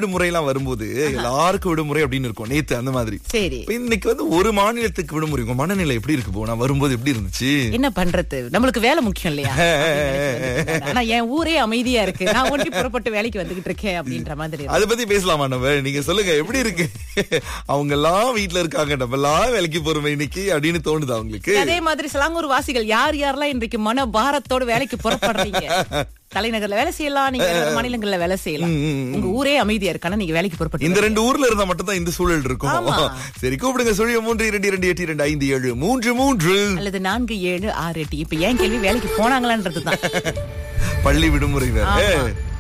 விடுமுறை எல்லாம் வரும்போது எல்லாருக்கும் விடுமுறை அப்படின்னு இருக்கும். நேத்து அந்த மாதிரி. சரி, இப்ப இன்னைக்கு வந்து ஒரு மாநிலத்துக்கு விடுமுறை. உங்க மனநிலை எப்படி இருக்கு போனா வரும்போது எப்படி இருந்துச்சு? என்ன பண்றது, நம்மளுக்கு வேலை முக்கியம் இல்லையா? ஆனா என் ஊரே அமைதியா இருக்கு, நான் ஒண்டி புறப்பட்டு வேலைக்கு வந்துகிட்டு இருக்கேன் அப்படின்ற மாதிரி. அதை பத்தி பேசலாமா நம்ம? நீங்க சொல்லுங்க, எப்படி இருக்கு? அவங்க எல்லாம் வீட்டுல இருக்காங்க, நம்ம எல்லாம் வேலைக்கு போறோம் இன்னைக்கு அப்படின்னு தோணுது அவங்களுக்கு? அதே மாதிரி சிலாங்கூர் வாசிகள் யார் யாரெல்லாம் இன்றைக்கு மன பாரத்தோட வேலைக்கு புறப்படுறீங்க? தலைநகர்ல வேலை செய்யலாம், நீங்க மாநிலங்கள்ல வேலை செய்யலாம். உங்க ஊரே அமைதியா இருக்கானா நீங்க வேலைக்கு புறப்பட்டு இந்த 2 ஊர்ல இருந்தா மட்டும் தான் இந்த சூழல் இருக்கும். சரி, கூப்பிடுங்க. 0322828733 அல்லது 4768. இப்ப ஏன் கேள்வி வேலைக்கு போனாங்களான்றதுதான். பள்ளி விடுமுறை வேற.